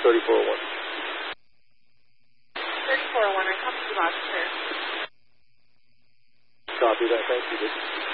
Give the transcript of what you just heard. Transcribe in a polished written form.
3401. 3401, I copy you, officer. Copy that, thank you.